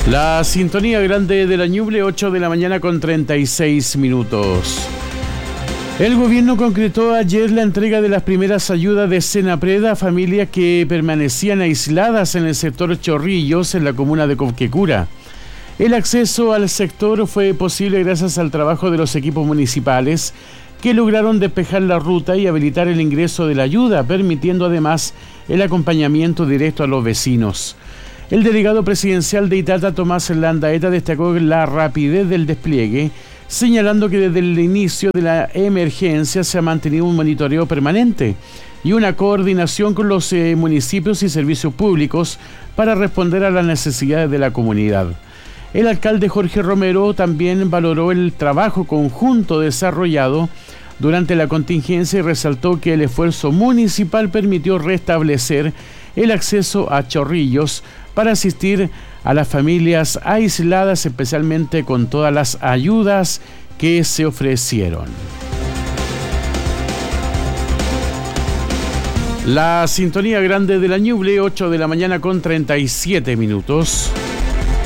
La sintonía grande de la Ñuble, 8 de la mañana con 36 minutos. El gobierno concretó ayer la entrega de las primeras ayudas de Senapred a familias que permanecían aisladas en el sector Chorrillos, en la comuna de Cobquecura. El acceso al sector fue posible gracias al trabajo de los equipos municipales que lograron despejar la ruta y habilitar el ingreso de la ayuda, permitiendo además el acompañamiento directo a los vecinos. El delegado presidencial de Itata, Tomás Landaeta, destacó la rapidez del despliegue, señalando que desde el inicio de la emergencia se ha mantenido un monitoreo permanente y una coordinación con los municipios y servicios públicos para responder a las necesidades de la comunidad. El alcalde Jorge Romero también valoró el trabajo conjunto desarrollado durante la contingencia y resaltó que el esfuerzo municipal permitió restablecer el acceso a Chorrillos para asistir a las familias aisladas, especialmente con todas las ayudas que se ofrecieron. La sintonía grande de la Ñuble, 8 de la mañana con 37 minutos.